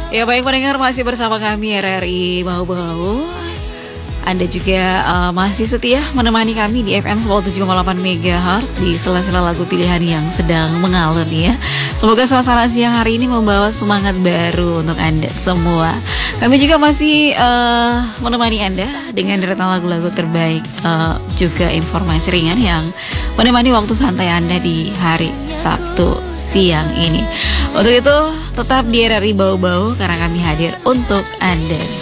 Ya baik pendengar, masih bersama kami RRI Bau-Bau. Anda juga masih setia menemani kami di FM 97,8 MHz di sela-sela lagu pilihan yang sedang mengalun ya. Semoga suasana siang hari ini membawa semangat baru untuk Anda semua. Kami juga masih menemani Anda dengan deretan lagu-lagu terbaik, juga informasi ringan yang menemani waktu santai Anda di hari Sabtu siang ini. Untuk itu tetap di RRI Bau-Bau karena kami hadir untuk Anda.